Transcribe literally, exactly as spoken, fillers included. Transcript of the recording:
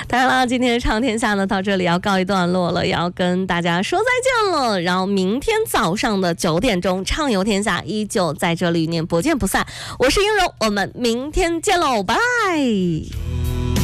当然了，今天的唱天下呢到这里要告一段落了，也要跟大家说再见了。然后明天早上的九点钟，畅游天下依旧在这里念不见不散。我是英荣，我们明天见喽，拜拜。